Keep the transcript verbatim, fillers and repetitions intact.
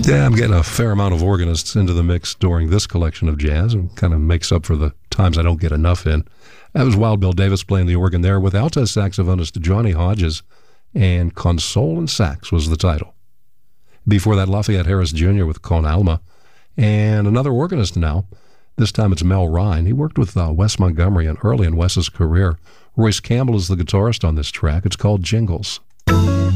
Yeah, I'm getting a fair amount of organists into the mix during this collection of jazz, and kind of makes up for the times I don't get enough in. That was Wild Bill Davis playing the organ there with alto saxophonist Johnny Hodges, and Console and Sax was the title. Before that, Lafayette Harris Junior with Con Alma, and another organist now. This time it's Mel Ryan. He worked with uh, Wes Montgomery and early in Wes's career. Royce Campbell is the guitarist on this track. It's called Jingles.